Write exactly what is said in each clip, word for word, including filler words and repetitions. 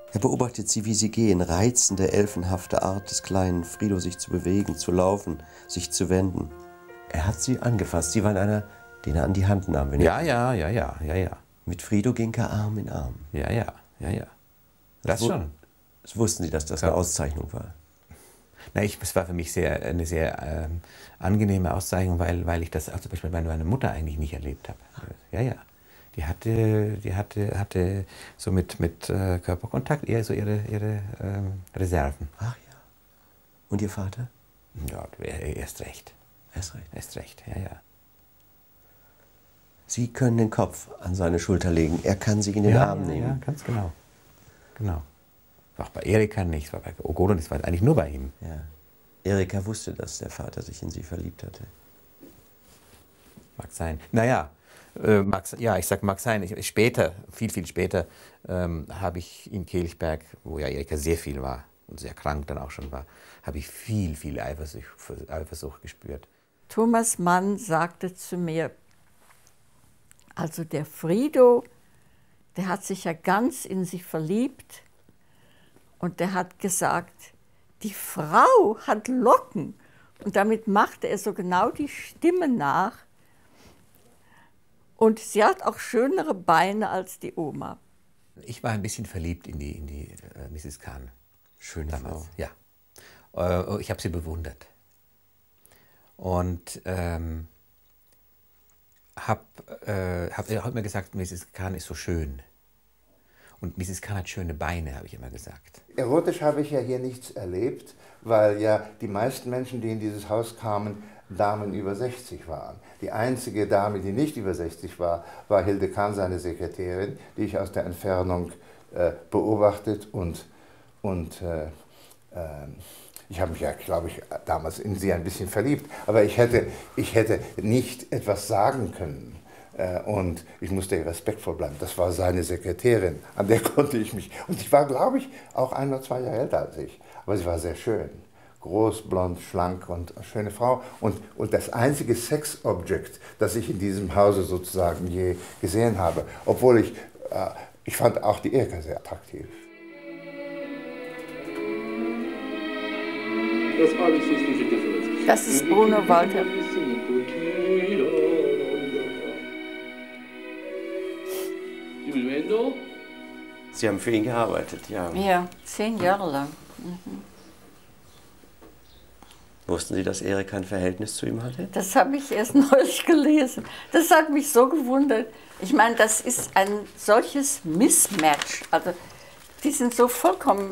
Er beobachtet sie, wie sie gehen, reizende, elfenhafte Art des kleinen Frido, sich zu bewegen, zu laufen, sich zu wenden. Er hat sie angefasst. Sie waren einer, den er an die Hand nahm. Wenn Ja, ja, ja, ja, ja, ja. Mit Frido ging er Arm in Arm. Ja, ja, ja, ja. Das, das schon. Das wussten Sie, dass das ja. eine Auszeichnung war? Na, ich, es war für mich sehr, eine sehr ähm, angenehme Auszeichnung, weil, weil ich das auch zum Beispiel bei meiner Mutter eigentlich nicht erlebt habe. Ja, ja. Die hatte, die hatte, hatte so mit, mit äh, Körperkontakt eher so ihre, ihre ähm, Reserven. Ach ja. Und Ihr Vater? Ja, erst recht. Erst recht? Erst recht, ja, ja. Sie können den Kopf an seine Schulter legen, er kann Sie in den ja, Arm ja, nehmen. Ja, ganz genau. Genau. Auch bei Erika nicht, war bei Ogolo nicht, war eigentlich nur bei ihm. Ja. Erika wusste, dass der Vater sich in sie verliebt hatte. Mag sein. Naja, äh, mag, ja, ich sag mag sein. Ich, später, viel, viel später, ähm, habe ich in Kelchberg, wo ja Erika sehr viel war und sehr krank dann auch schon war, habe ich viel, viel Eifersucht, Eifersucht gespürt. Thomas Mann sagte zu mir, also der Frido, der hat sich ja ganz in sie verliebt und der hat gesagt, die Frau hat Locken. Und damit machte er so genau die Stimme nach. Und sie hat auch schönere Beine als die Oma. Ich war ein bisschen verliebt in die, in die äh, Misses Kahn. Schöne damals. Frau. Ja. Äh, ich habe sie bewundert. Und ähm, habe äh, hab, hab immer gesagt, Misses Kahn ist so schön. Und Misses Kahn hat schöne Beine, habe ich immer gesagt. Erotisch habe ich ja hier nichts erlebt, weil ja die meisten Menschen, die in dieses Haus kamen, Damen über sechzig waren. Die einzige Dame, die nicht über sechzig war, war Hilde Kahn, seine Sekretärin, die ich aus der Entfernung äh, beobachtet und, und äh, äh, ich habe mich ja, glaube ich, damals in sie ein bisschen verliebt, aber ich hätte, ich hätte nicht etwas sagen können. Und ich musste ihr respektvoll bleiben. Das war seine Sekretärin, an der konnte ich mich... Und ich war, glaube ich, auch ein oder zwei Jahre älter als ich. Aber sie war sehr schön. Groß, blond, schlank und eine schöne Frau. Und, und das einzige Sexobjekt, das ich in diesem Hause sozusagen je gesehen habe. Obwohl ich... Äh, ich fand auch die Erika sehr attraktiv. Das ist Bruno Walter. Sie haben für ihn gearbeitet, ja. Ja, zehn Jahre lang. Mhm. Wussten Sie, dass Erika ein Verhältnis zu ihm hatte? Das habe ich erst neulich gelesen. Das hat mich so gewundert. Ich meine, das ist ein solches Mismatch. Also, die sind so vollkommen,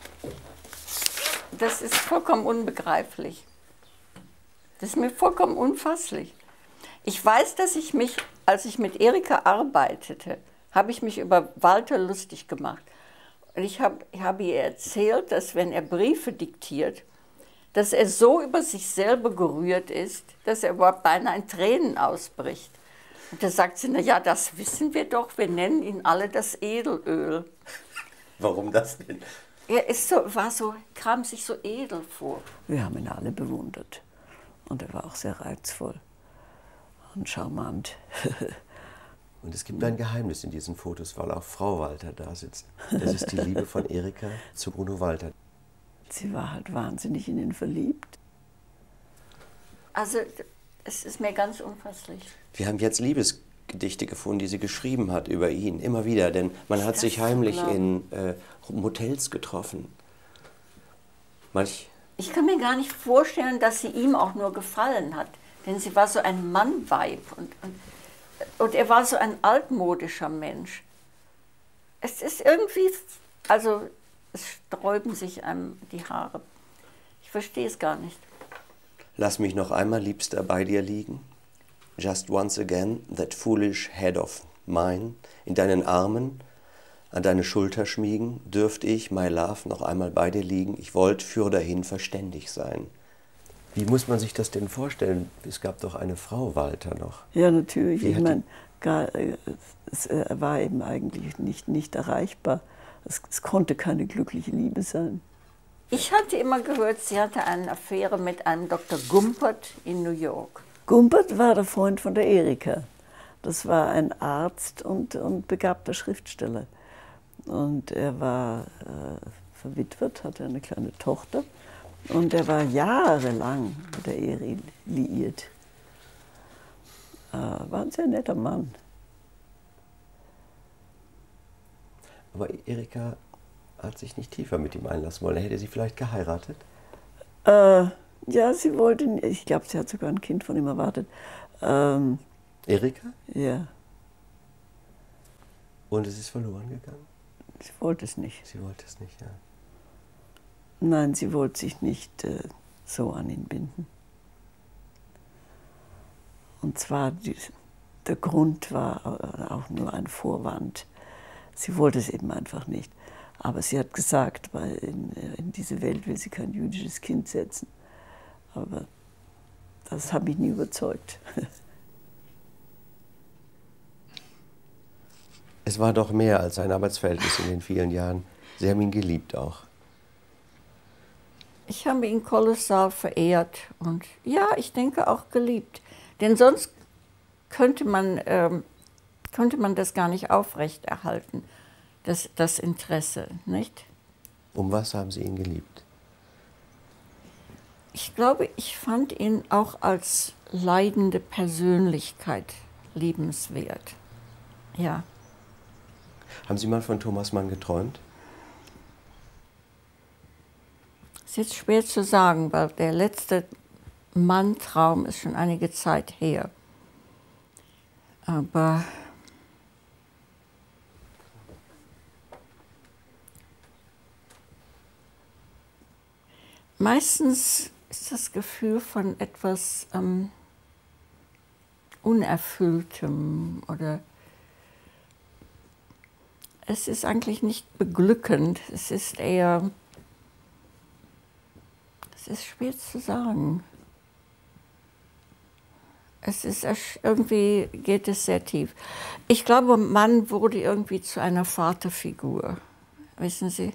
das ist vollkommen unbegreiflich. Das ist mir vollkommen unfasslich. Ich weiß, dass ich mich, als ich mit Erika arbeitete, habe ich mich über Walter lustig gemacht. Und ich habe ich hab ihr erzählt, dass wenn er Briefe diktiert, dass er so über sich selber gerührt ist, dass er überhaupt beinahe in Tränen ausbricht. Und da sagt sie, na ja, das wissen wir doch, wir nennen ihn alle das Edelöl. Warum das denn? Er ist so, war so, kam sich so edel vor. Wir haben ihn alle bewundert. Und er war auch sehr reizvoll und charmant. Und es gibt ein Geheimnis in diesen Fotos, weil auch Frau Walter da sitzt. Das ist die Liebe von Erika zu Bruno Walter. Sie war halt wahnsinnig in ihn verliebt. Also, es ist mir ganz unfasslich. Wir haben jetzt Liebesgedichte gefunden, die sie geschrieben hat über ihn, immer wieder. Denn man hat sich heimlich in äh, Motels getroffen. Manch Ich kann mir gar nicht vorstellen, dass sie ihm auch nur gefallen hat. Denn sie war so ein Mannweib. Und, und, und er war so ein altmodischer Mensch. Es ist irgendwie, also es sträuben sich einem die Haare. Ich verstehe es gar nicht. Lass mich noch einmal, Liebster, bei dir liegen. Just once again, that foolish head of mine. In deinen Armen, an deine Schulter schmiegen. Dürft ich, my love, noch einmal bei dir liegen. Ich wollt für dahin verständig sein. Wie muss man sich das denn vorstellen? Es gab doch eine Frau Walter noch. Ja, natürlich. Wie ich hat meine, gar, es er war eben eigentlich nicht, nicht erreichbar. Es, es konnte keine glückliche Liebe sein. Ich hatte immer gehört, sie hatte eine Affäre mit einem Doktor Gumpert in New York. Gumpert war der Freund von der Erika. Das war ein Arzt und, und begabter Schriftsteller. Und er war äh, verwitwet, hatte eine kleine Tochter. Und er war jahrelang mit der Eri liiert. Äh, war ein sehr netter Mann. Aber Erika hat sich nicht tiefer mit ihm einlassen wollen. Hätte sie vielleicht geheiratet? Äh, ja, sie wollte, ich glaube, sie hat sogar ein Kind von ihm erwartet. Ähm, Erika? ja, Und es ist verloren gegangen? sie wollte es nicht. Sie wollte es nicht, ja. Nein, sie wollte sich nicht äh, so an ihn binden. Und zwar, die, der Grund war auch nur ein Vorwand. Sie wollte es eben einfach nicht. Aber sie hat gesagt, weil in, in diese Welt will sie kein jüdisches Kind setzen. Aber das hat mich nie überzeugt. Es war doch mehr als ein Arbeitsverhältnis in den vielen Jahren. Sie haben ihn geliebt auch. Ich habe ihn kolossal verehrt und ja, ich denke auch geliebt. Denn sonst könnte man, ähm, könnte man das gar nicht aufrechterhalten, das, das Interesse, nicht? Um was haben Sie ihn geliebt? Ich glaube, ich fand ihn auch als leidende Persönlichkeit liebenswert. Ja. Haben Sie mal von Thomas Mann geträumt? Ist jetzt schwer zu sagen, weil der letzte Mann-Traum ist schon einige Zeit her. Aber meistens ist das Gefühl von etwas ähm, Unerfülltem oder es ist eigentlich nicht beglückend, es ist eher, es ist schwer zu sagen. Es ist irgendwie, geht es sehr tief. Ich glaube, Mann wurde irgendwie zu einer Vaterfigur, wissen Sie?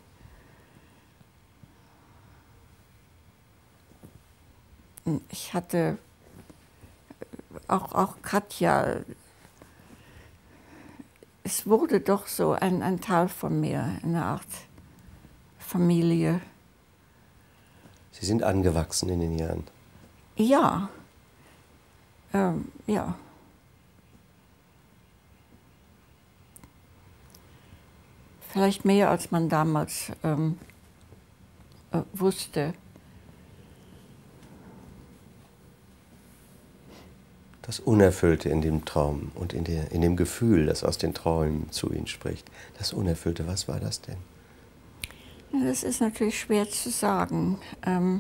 Ich hatte auch, auch Katja, es wurde doch so ein, ein Teil von mir, eine Art Familie. Sie sind angewachsen in den Jahren. Ja, ähm, ja. Vielleicht mehr, als man damals ähm, äh, wusste. Das Unerfüllte in dem Traum und in, der, in dem Gefühl, das aus den Träumen zu Ihnen spricht. Das Unerfüllte, was war das denn? Ja, das ist natürlich schwer zu sagen. Ähm,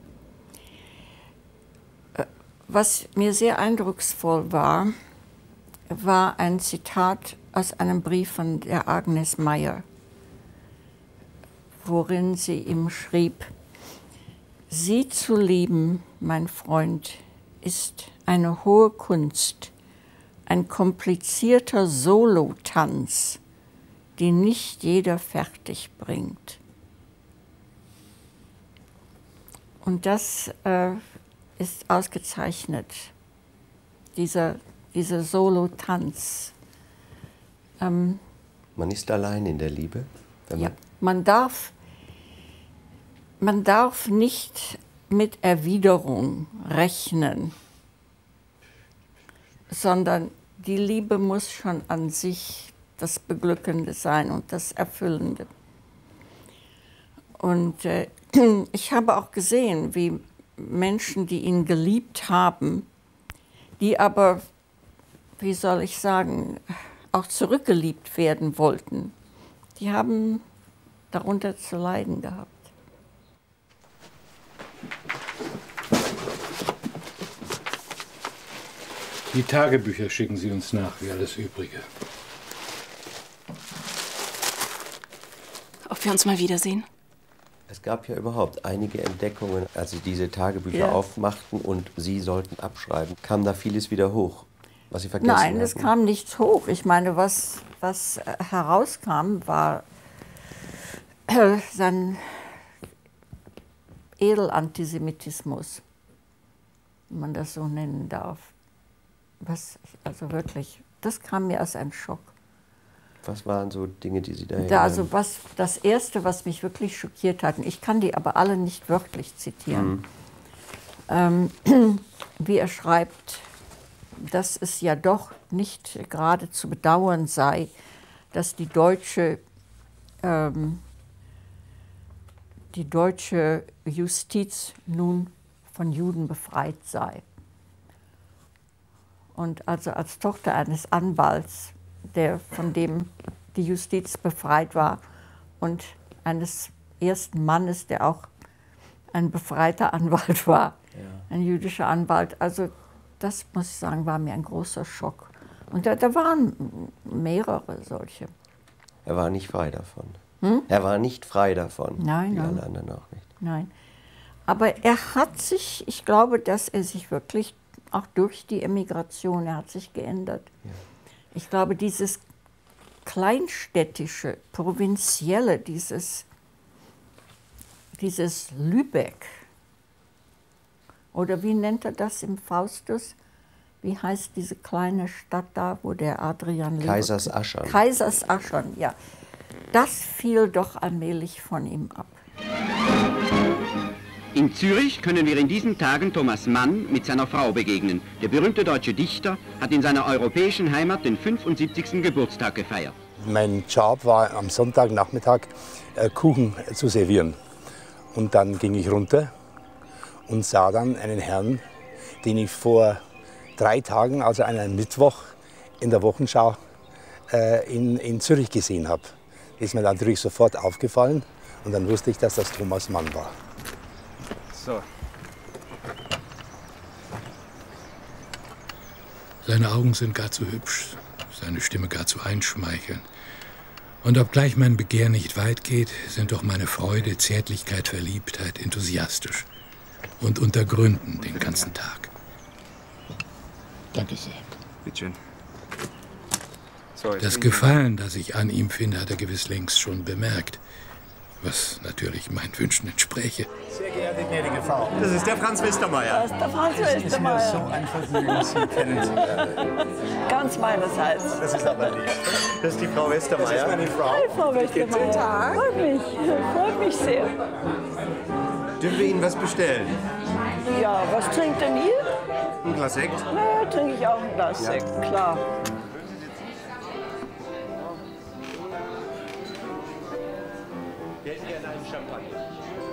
äh, was mir sehr eindrucksvoll war, war ein Zitat aus einem Brief von der Agnes Meyer, worin sie ihm schrieb: Sie zu lieben, mein Freund, ist eine hohe Kunst, ein komplizierter Solotanz, den nicht jeder fertig bringt. Und das äh, ist ausgezeichnet, dieser, dieser Solotanz. Ähm, Man ist allein in der Liebe? Wenn ja, man man darf, man darf nicht mit Erwiderung rechnen, sondern die Liebe muss schon an sich das Beglückende sein und das Erfüllende. Und äh, ich habe auch gesehen, wie Menschen, die ihn geliebt haben, die aber, wie soll ich sagen, auch zurückgeliebt werden wollten, die haben darunter zu leiden gehabt. Die Tagebücher schicken Sie uns nach, wie alles Übrige. Ob wir uns mal wiedersehen? Es gab ja überhaupt einige Entdeckungen, als Sie diese Tagebücher Ja. aufmachten und Sie sollten abschreiben. Kam da vieles wieder hoch, was Sie vergessen Nein, hatten? es kam nichts hoch. Ich meine, was, was äh, herauskam, war äh, sein Edelantisemitismus, wenn man das so nennen darf. Was, also wirklich, das kam mir als ein Schock. Was waren so Dinge, die Sie da Da, also was, das Erste, was mich wirklich schockiert hat, ich kann die aber alle nicht wörtlich zitieren, mhm. ähm, wie er schreibt, dass es ja doch nicht gerade zu bedauern sei, dass die deutsche, ähm, die deutsche Justiz nun von Juden befreit sei. Und also als Tochter eines Anwalts, der, von dem die Justiz befreit war, und eines ersten Mannes, der auch ein befreiter Anwalt war, ja. ein jüdischer Anwalt. Also das, muss ich sagen, war mir ein großer Schock. Und da, da waren mehrere solche. Er war nicht frei davon. Hm? Er war nicht frei davon, nein, wie nein. alle anderen auch nicht. Nein. Aber er hat sich, ich glaube, dass er sich wirklich, auch durch die Emigration, er hat sich geändert. Ja. Ich glaube, dieses kleinstädtische, provinzielle, dieses, dieses Lübeck, oder wie nennt er das im Faustus? Wie heißt diese kleine Stadt da, wo der Adrian lebt? Kaisersaschern. Kaisersaschern, ja. Das fiel doch allmählich von ihm ab. In Zürich können wir in diesen Tagen Thomas Mann mit seiner Frau begegnen. Der berühmte deutsche Dichter hat in seiner europäischen Heimat den fünfundsiebzigsten Geburtstag gefeiert. Mein Job war am Sonntagnachmittag äh, Kuchen zu servieren. Und dann ging ich runter und sah dann einen Herrn, den ich vor drei Tagen, also an einem Mittwoch, in der Wochenschau äh, in, in Zürich gesehen habe. Das ist mir natürlich sofort aufgefallen und dann wusste ich, dass das Thomas Mann war. So. Seine Augen sind gar zu hübsch, seine Stimme gar zu einschmeichelnd. Und obgleich mein Begehr nicht weit geht, sind doch meine Freude, Zärtlichkeit, Verliebtheit enthusiastisch und unter Gründen den ganzen Tag. Danke sehr. Bitte schön. Das Gefallen, das ich an ihm finde, hat er gewiss längst schon bemerkt. Was natürlich meinen Wünschen entspräche. Sehr geehrte gnädige Frau. Das ist der Franz Westermeier. Das ist der Franz Westermeier. Es ist mir so ein Vergnügen, Sie kennenzulernen. Ganz meinerseits. Das ist aber lieb. Das ist die Frau Westermeier. Das ist meine Frau. Hi, Frau Westermeier. Guten Tag. Freut mich. Freut mich sehr. Dürfen wir Ihnen was bestellen? Ja, was trinkt denn ihr? Ein Glas Sekt? Na, trinke ich auch ein Glas ja. Sekt, klar. Wir hätten gerne einen Champagner.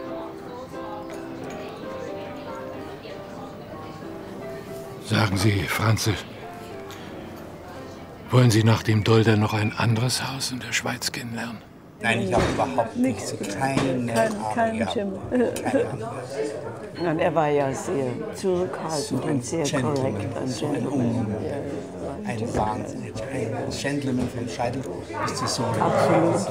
Sagen Sie, Franzl, wollen Sie nach dem Dolder noch ein anderes Haus in der Schweiz kennenlernen? Nein, ich habe überhaupt nichts. Keine kein, kein Ahnung. Jim. Nein, er war ja sehr zurückhaltend so und sehr korrekt. Ein so ein, um, ein Wahnsinn. Ein Gentleman vom Scheitel bis zur Sohle. Absolut.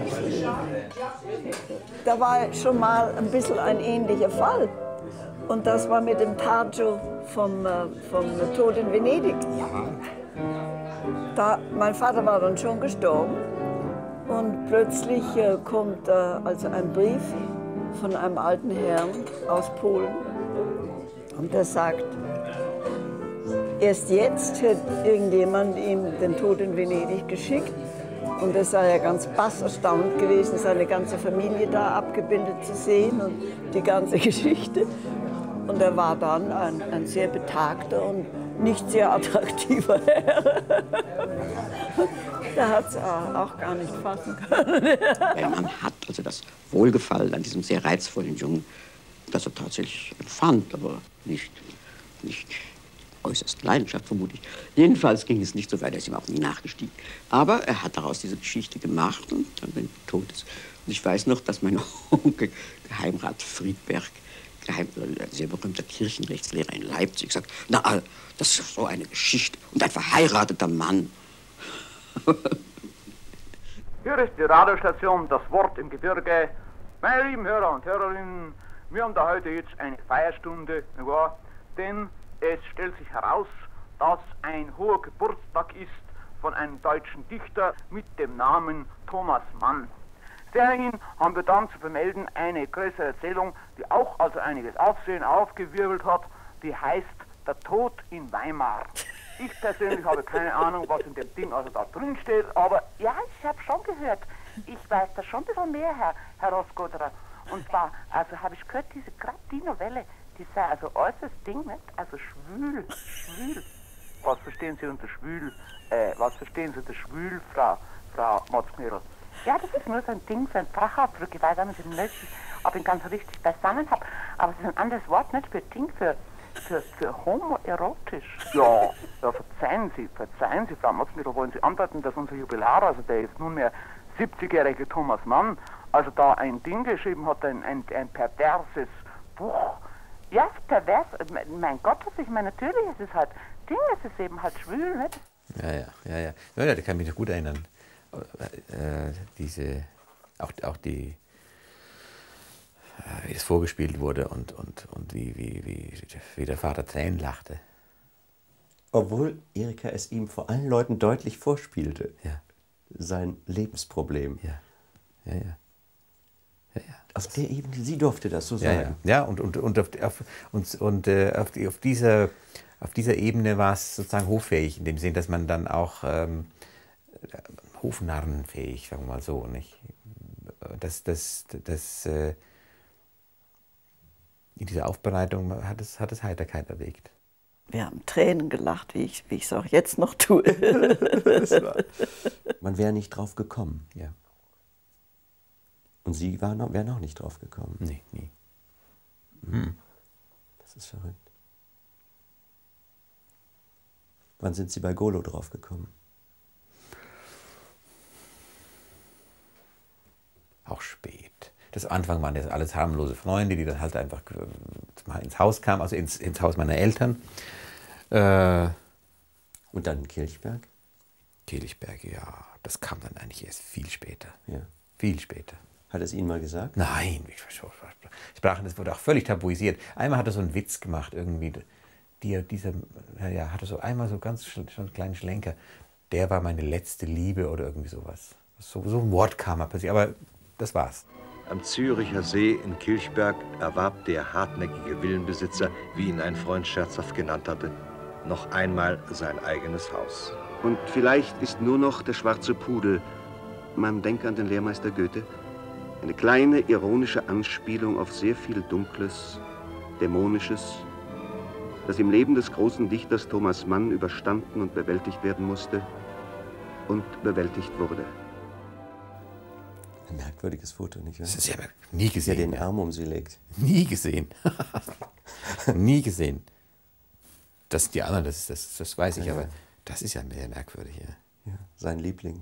Da war schon mal ein bisschen ein ähnlicher Fall. Und das war mit dem Taggio vom, vom Tod in Venedig. Ja. Da, mein Vater war dann schon gestorben. Und plötzlich äh, kommt äh, also ein Brief von einem alten Herrn aus Polen. Und der sagt, erst jetzt hat irgendjemand ihm den Tod in Venedig geschickt. Und er sei ja ganz bass erstaunt gewesen, seine ganze Familie da abgebildet zu sehen und die ganze Geschichte. Und er war dann ein, ein sehr betagter und nicht sehr attraktiver Herr. Der hat es auch gar nicht fassen können. Ja, man hat also das Wohlgefallen an diesem sehr reizvollen Jungen, das er tatsächlich empfand, aber nicht, nicht äußerst Leidenschaft, vermutlich. Jedenfalls ging es nicht so weit, er ist ihm auch nie nachgestiegen. Aber er hat daraus diese Geschichte gemacht und dann, wenn er tot ist. Und ich weiß noch, dass mein Onkel, Geheimrat Friedberg, Geheim, ein sehr berühmter Kirchenrechtslehrer in Leipzig, sagt, na, das ist so eine Geschichte. Und ein verheirateter Mann. Hier ist die Radiostation Das Wort im Gebirge. Meine lieben Hörer und Hörerinnen, wir haben da heute jetzt eine Feierstunde, nicht wahr? Denn es stellt sich heraus, dass ein hoher Geburtstag ist von einem deutschen Dichter mit dem Namen Thomas Mann. Derhin haben wir dann zu vermelden eine größere Erzählung, die auch also einiges Aufsehen aufgewirbelt hat, die heißt Der Tod in Weimar. ich persönlich habe keine Ahnung, was in dem Ding also da drin steht, aber Ja, ich habe schon gehört. Ich weiß da schon ein bisschen mehr, Herr, Herr Rossgoderer. Und zwar, also habe ich gehört, diese, gerade die Novelle, die sei also äußerst Ding, nicht? Also schwül, schwül. was verstehen Sie unter schwül? Äh, was verstehen Sie unter schwül, Frau, Frau Motzknödel? Ja, das ist nur so ein Ding, so ein Fachausdruck. Ich weiß auch nicht, ob ich ihn ganz richtig beisammen habe. Aber es ist ein anderes Wort, nicht für Ding, für, für, für homoerotisch. Ja, ja, verzeihen Sie, verzeihen Sie, Frau Motzknödel, wollen Sie antworten, dass unser Jubilar, also der ist nunmehr siebzigjährige Thomas Mann, also da ein Ding geschrieben hat, ein, ein, ein perverses Buch. Ja, pervers, mein Gott, was ich meine, natürlich ist es halt Ding, es ist eben halt schwül, nicht? Ja, ja, ja, ja. Ja, ja, da kann ich mich noch gut erinnern. Äh, diese, auch, auch die, wie das vorgespielt wurde und, und, und wie, wie, wie, wie der Vater Tränen lachte. Obwohl Erika es ihm vor allen Leuten deutlich vorspielte. Ja. Sein Lebensproblem. Ja, ja, ja. ja, ja. Auf der Ebene, sie durfte das so ja, sagen. Ja, ja. und, und, und, auf, auf, und, und äh, auf, die, auf, dieser, auf dieser Ebene war es sozusagen hoffähig, in dem Sinn, dass man dann auch ähm, hofnarrenfähig, sagen wir mal so, nicht? Das, das, das, äh, in dieser Aufbereitung hat es, hat es Heiterkeit erweckt. Wir haben Tränen gelacht, wie ich wie ich es auch jetzt noch tue. Man wäre nicht drauf gekommen. Ja. Und Sie waren noch, wären auch nicht drauf gekommen. Nee, nie. Hm. Das ist verrückt. Wann sind Sie bei Golo drauf gekommen? Auch spät. Das am Anfang waren das alles harmlose Freunde, die dann halt einfach ins Haus kamen, also ins, ins Haus meiner Eltern. Äh, Und dann Kilchberg? Kilchberg, ja, das kam dann eigentlich erst viel später. Ja. Viel später. Hat er es Ihnen mal gesagt? Nein, Sprachen, das wurde auch völlig tabuisiert. Einmal hat er so einen Witz gemacht, irgendwie, die, dieser, ja, hatte so einmal so ganz schon einen kleinen Schlenker, der war meine letzte Liebe oder irgendwie sowas. So, so ein Wort kam er plötzlich, aber das war's. Am Züricher See in Kilchberg erwarb der hartnäckige Villenbesitzer, wie ihn ein Freund scherzhaft genannt hatte, noch einmal sein eigenes Haus. Und vielleicht ist nur noch der schwarze Pudel, man denke an den Lehrmeister Goethe, eine kleine ironische Anspielung auf sehr viel Dunkles, Dämonisches, das im Leben des großen Dichters Thomas Mann überstanden und bewältigt werden musste und bewältigt wurde. Ein merkwürdiges Foto, nicht wahr? Das ist ja nie gesehen. Der den Arm um sie legt. Nie gesehen. Nie gesehen. Das sind die anderen, das, das, das weiß ich, ja, aber das ist ja sehr merkwürdig. Ja. Ja, sein Liebling.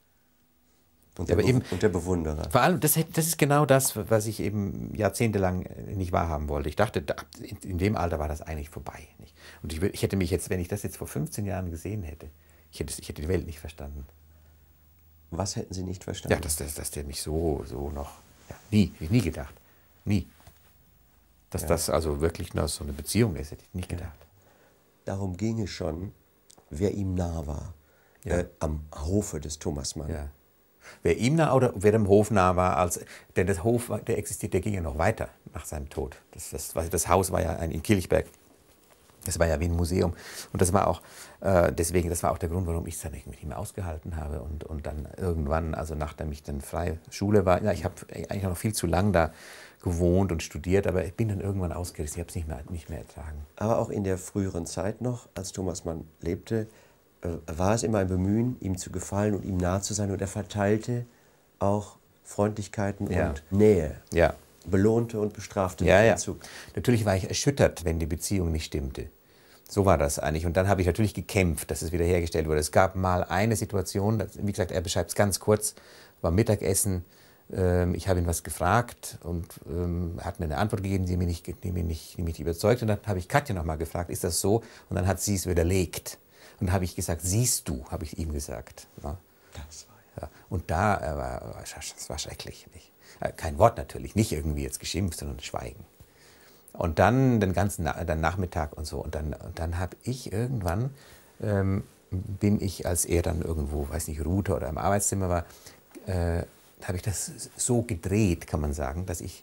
Und, ja, der aber eben, und der Bewunderer. Vor allem, das, das ist genau das, was ich eben jahrzehntelang nicht wahrhaben wollte. Ich dachte, in, in dem Alter war das eigentlich vorbei. Nicht? Und ich, ich hätte mich jetzt, wenn ich das jetzt vor fünfzehn Jahren gesehen hätte, ich hätte, ich hätte die Welt nicht verstanden. Was hätten Sie nicht verstanden? Ja, dass, dass, dass der mich so, so noch, ja, nie, hätte ich nie gedacht. Nie. Dass ja. das also wirklich noch so eine Beziehung ist, hätte ich nicht gedacht. Ja. Darum ging es schon, wer ihm nah war, ja. äh, am Hofe des Thomas Mann. Ja. Wer ihm nah oder wer dem Hof nah war, als, denn das Hof, der existiert, der ging ja noch weiter nach seinem Tod. Das, das, das Haus war ja ein, in Kilchberg. Das war ja wie ein Museum. Und das war auch, äh, deswegen, das war auch der Grund, warum ich es dann mit ihm ausgehalten habe. Und, und dann irgendwann, also nachdem ich dann frei Schule war, ja, ich habe eigentlich noch viel zu lang da gewohnt und studiert, aber ich bin dann irgendwann ausgerissen, ich habe es nicht mehr, nicht mehr ertragen. Aber auch in der früheren Zeit noch, als Thomas Mann lebte, äh, war es immer ein Bemühen, ihm zu gefallen und ihm nah zu sein. Und er verteilte auch Freundlichkeiten ja. und Nähe. Ja. Belohnte und bestrafte. Ja, ja. Natürlich war ich erschüttert, wenn die Beziehung nicht stimmte. So war das eigentlich. Und dann habe ich natürlich gekämpft, dass es wiederhergestellt wurde. Es gab mal eine Situation, wie gesagt, er beschreibt es ganz kurz, war Mittagessen. Ähm, ich habe ihn was gefragt und ähm, er hat mir eine Antwort gegeben, die mich nicht, die mich nicht, die mich nicht überzeugt. Und dann habe ich Katja noch mal gefragt, ist das so? Und dann hat sie es widerlegt. Und dann habe ich gesagt, siehst du, habe ich ihm gesagt. Ja. Das war ja. Und da äh, war es war schrecklich. Nicht? Kein Wort natürlich, nicht irgendwie jetzt geschimpft, sondern Schweigen. Und dann den ganzen Na den Nachmittag und so. Und dann, und dann habe ich irgendwann, ähm, bin ich, als er dann irgendwo, weiß nicht, ruhte oder im Arbeitszimmer war, äh, habe ich das so gedreht, kann man sagen, dass ich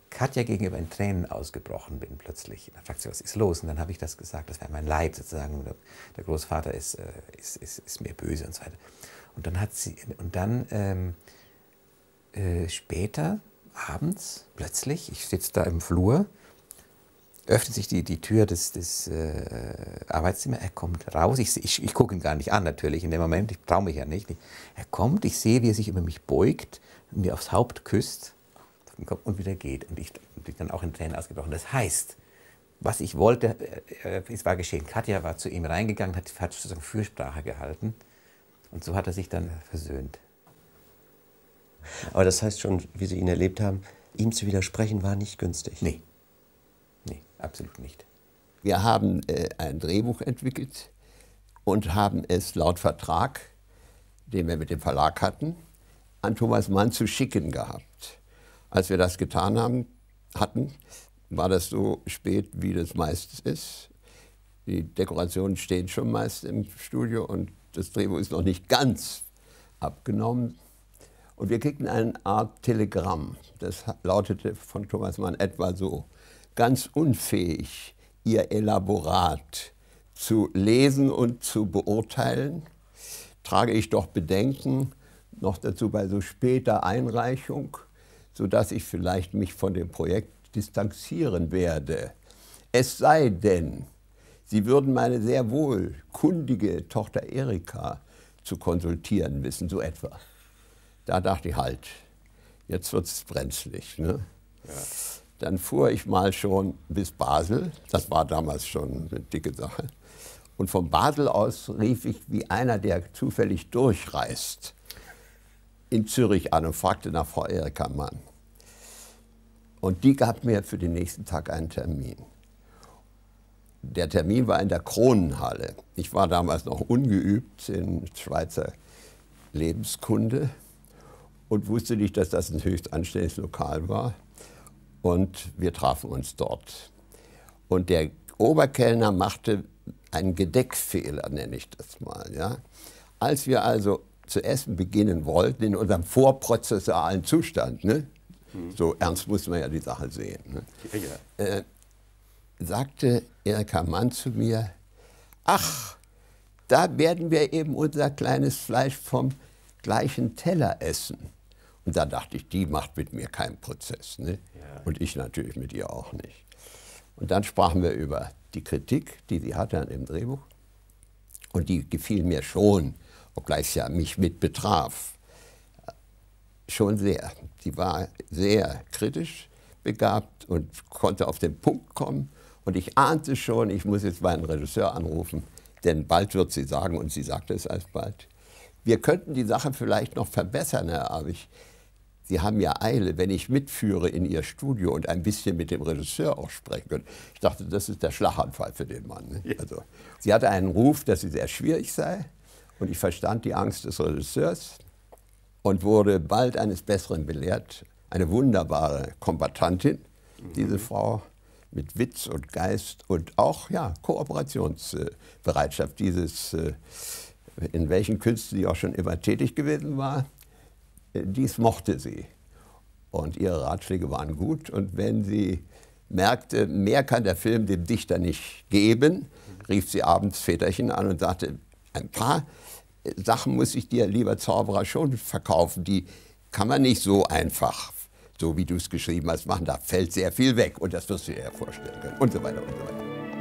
Katja gegenüber in Tränen ausgebrochen bin plötzlich. Dann fragt sie, was ist los? Und dann habe ich das gesagt, das wäre mein Leid sozusagen. Der, der Großvater ist, äh, ist, ist, ist mir böse und so weiter. Und dann hat sie, und dann ähm, äh, später, abends, plötzlich, ich sitze da im Flur, öffnet sich die, die Tür des, des äh, Arbeitszimmers, er kommt raus, ich, ich, ich gucke ihn gar nicht an natürlich in dem Moment, ich traue mich ja nicht. Er kommt, ich sehe, wie er sich über mich beugt und mir aufs Haupt küsst und wieder geht. Und ich bin dann auch in Tränen ausgebrochen. Das heißt, was ich wollte, äh, es war geschehen. Katja war zu ihm reingegangen, hat, hat sozusagen Fürsprache gehalten und so hat er sich dann versöhnt. Aber das heißt schon, wie Sie ihn erlebt haben, ihm zu widersprechen war nicht günstig. Nee. Nee, absolut nicht. Wir haben äh, ein Drehbuch entwickelt und haben es laut Vertrag, den wir mit dem Verlag hatten, an Thomas Mann zu schicken gehabt. Als wir das getan haben, hatten, war das so spät, wie das meist ist. Die Dekorationen stehen schon meist im Studio und das Drehbuch ist noch nicht ganz abgenommen. Und wir kriegten eine Art Telegramm. Das lautete von Thomas Mann etwa so: Ganz unfähig, Ihr Elaborat zu lesen und zu beurteilen, trage ich doch Bedenken, noch dazu bei so später Einreichung, sodass ich vielleicht mich von dem Projekt distanzieren werde. Es sei denn, Sie würden meine sehr wohl kundige Tochter Erika zu konsultieren wissen, so etwa. Da dachte ich, halt, jetzt wird es brenzlig. Ne? Ja. Dann fuhr ich mal schon bis Basel, das war damals schon eine dicke Sache. Und von Basel aus rief ich wie einer, der zufällig durchreist, in Zürich an und fragte nach Frau Erika Mann. Und die gab mir für den nächsten Tag einen Termin. Der Termin war in der Kronenhalle. Ich war damals noch ungeübt in Schweizer Lebenskunde und wusste nicht, dass das ein höchst anständiges Lokal war. Und wir trafen uns dort. Und der Oberkellner machte einen Gedeckfehler, nenne ich das mal. Ja? Als wir also zu essen beginnen wollten, in unserem vorprozessualen Zustand, ne? Mhm. So ernst muss man ja die Sache sehen, ne? Ja, ja. Äh, sagte Erika Mann zu mir, ach, da werden wir eben unser kleines Fleisch vom gleichen Teller essen. Und da dachte ich, die macht mit mir keinen Prozess. Ne? Ja. Und ich natürlich mit ihr auch nicht. Und dann sprachen wir über die Kritik, die sie hatte an dem Drehbuch. Und die gefiel mir schon, obgleich es ja mich mit betraf, schon sehr. Sie war sehr kritisch begabt und konnte auf den Punkt kommen. Und ich ahnte schon, ich muss jetzt meinen Regisseur anrufen, denn bald wird sie sagen, und sie sagte es alsbald, wir könnten die Sache vielleicht noch verbessern, Herr Abich. Sie haben ja Eile, wenn ich mitführe in Ihr Studio und ein bisschen mit dem Regisseur auch sprechen könnte. Ich dachte, das ist der Schlaganfall für den Mann. Ne? Ja. Also, sie hatte einen Ruf, dass sie sehr schwierig sei. Und ich verstand die Angst des Regisseurs und wurde bald eines Besseren belehrt. Eine wunderbare Kombattantin, mhm. diese Frau, mit Witz und Geist und auch ja, Kooperationsbereitschaft. Dieses, in welchen Künsten sie auch schon immer tätig gewesen war, dies mochte sie. Und ihre Ratschläge waren gut. Und wenn sie merkte, mehr kann der Film dem Dichter nicht geben, rief sie abends Väterchen an und sagte, ein paar Sachen muss ich dir, lieber Zauberer, schon verkaufen. Die kann man nicht so einfach, so wie du es geschrieben hast, machen. Da fällt sehr viel weg. Und das wirst du dir ja vorstellen können. Und so weiter und so weiter.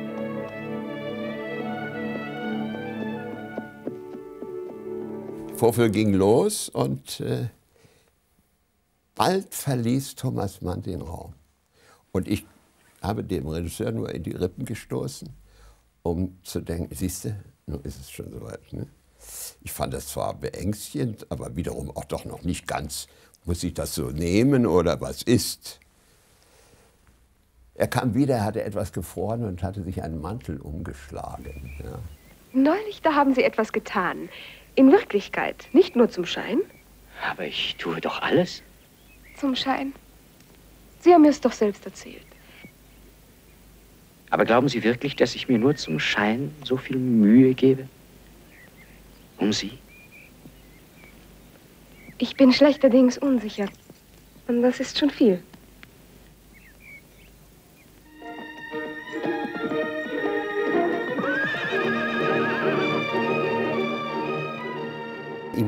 Die Vorführung ging los und äh, bald verließ Thomas Mann den Raum. Und ich habe dem Regisseur nur in die Rippen gestoßen, um zu denken, siehst du, nun ist es schon soweit. Ne? Ich fand das zwar beängstigend, aber wiederum auch doch noch nicht ganz, muss ich das so nehmen oder was ist? Er kam wieder, er hatte etwas gefroren und hatte sich einen Mantel umgeschlagen. Ja. Neulich, da haben Sie etwas getan. In Wirklichkeit, nicht nur zum Schein. Aber ich tue doch alles. Zum Schein. Sie haben mir es doch selbst erzählt. Aber glauben Sie wirklich, dass ich mir nur zum Schein so viel Mühe gebe? Um Sie? Ich bin schlechterdings unsicher. Und das ist schon viel.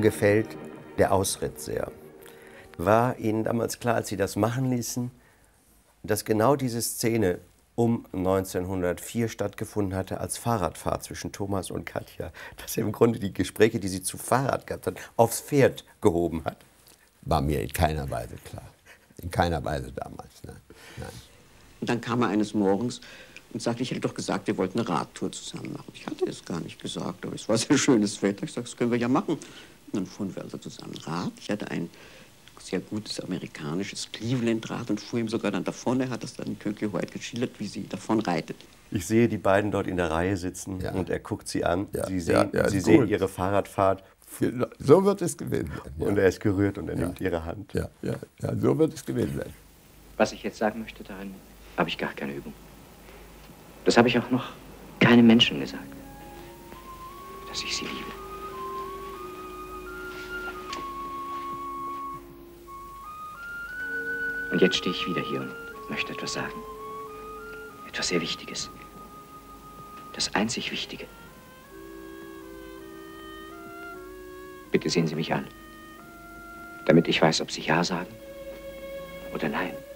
gefällt der Ausritt sehr. War Ihnen damals klar, als Sie das machen ließen, dass genau diese Szene um neunzehnhundertvier stattgefunden hatte als Fahrradfahrt zwischen Thomas und Katja, dass er im Grunde die Gespräche, die sie zu Fahrrad gehabt hat, aufs Pferd gehoben hat? War mir in keiner Weise klar. In keiner Weise damals. Nein. Nein. Und dann kam er eines Morgens und sagte, ich hätte doch gesagt, wir wollten eine Radtour zusammen machen. Ich hatte es gar nicht gesagt, aber es war sehr schönes Wetter. Ich sagte, das können wir ja machen. Und dann fuhren wir also zusammen Rad. Ich hatte ein sehr gutes amerikanisches Cleveland-Rad und fuhr ihm sogar dann davon. Er hat das dann in Könkle White geschildert, wie sie davon reitet. Ich sehe die beiden dort in der Reihe sitzen Ja. und er guckt sie an. Ja, Sie sehen, ja, ja, sie gut. sehen ihre Fahrradfahrt. So wird es gewesen sein. Ja. Und er ist gerührt und er Ja. nimmt ihre Hand. Ja, ja, ja, so wird es gewesen sein. Was ich jetzt sagen möchte, darin habe ich gar keine Übung. Das habe ich auch noch keinem Menschen gesagt, dass ich sie liebe. Und jetzt stehe ich wieder hier und möchte etwas sagen. Etwas sehr Wichtiges. Das einzig Wichtige. Bitte sehen Sie mich an, damit ich weiß, ob Sie Ja sagen oder Nein.